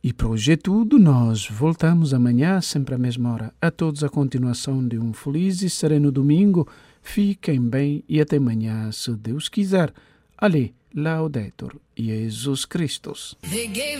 E para hoje é tudo, nós voltamos amanhã, sempre à mesma hora. A todos a continuação de um feliz e sereno domingo. Fiquem bem e até amanhã, se Deus quiser. Ali, Laudetur Jesus Christus.